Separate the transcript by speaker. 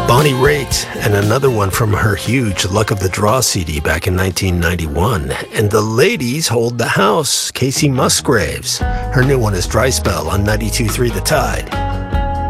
Speaker 1: Bonnie Raitt, and another one from her huge Luck of the Draw CD back in 1991. And the ladies hold the house, Casey Musgraves. Her new one is Dry Spell on 92.3 The Tide.